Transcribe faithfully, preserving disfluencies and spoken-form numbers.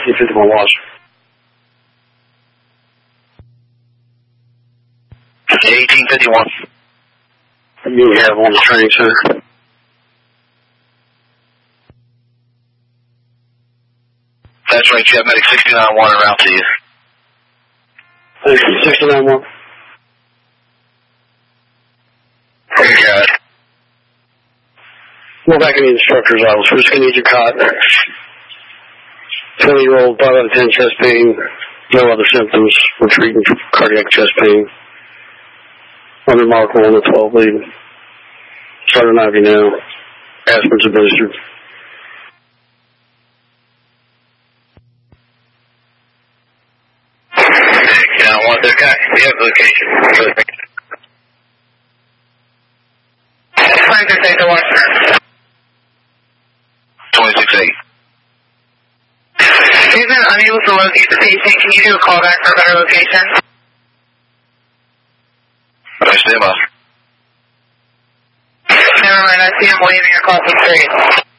eighteen fifty-one watch. eighteen fifty-one. You have on the training center. That's right, you have medic sixty-nine one around to you. Thank you, sixty-nine one. Okay, got it. Go back in the instructor's office. We're just going to need your cot. twenty-year-old, five out of ten chest pain, no other symptoms. We're treating for cardiac chest pain. Unremarkable on the twelve lead. Southern I V now. Aspirin's administered. Yeah, I want that guy. We have location. twenty-six eight to watch. twenty-six eight. He's been unable to locate the patient. Can you do a call back for a better location? I stand by. Never mind, I see him waving across the street.